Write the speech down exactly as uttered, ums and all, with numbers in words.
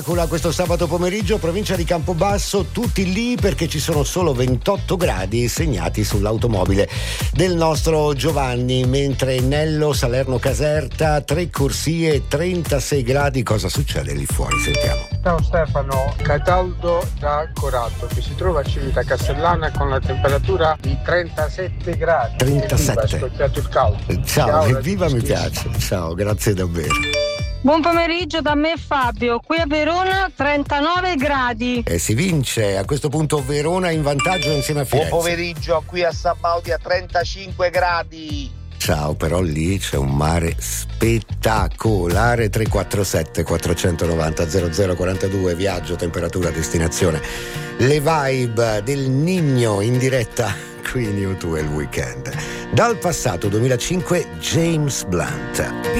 Questo sabato pomeriggio, provincia di Campobasso, tutti lì perché ci sono solo ventotto gradi segnati sull'automobile del nostro Giovanni, mentre Nello, Salerno Caserta, tre corsie, trentasei gradi. Cosa succede lì fuori? Sentiamo. Ciao Stefano, Cataldo da Corato, che si trova a Civita Castellana con la temperatura di trentasette gradi. trentasette. Evviva, scocchiato il caldo. Ciao, Ciao, evviva, mi piace. Ciao, grazie davvero. Buon pomeriggio da me Fabio, qui a Verona trentanove gradi. E si vince, a questo punto Verona in vantaggio insieme a Firenze. Buon pomeriggio, qui a Sabaudia trentacinque gradi. Ciao, però lì c'è un mare spettacolare. Tre quattro sette quattrocentonovanta zero zero quarantadue, viaggio, temperatura, destinazione. Le vibe del Niño in diretta qui in U due il weekend. Dal passato duemilacinque, James Blunt.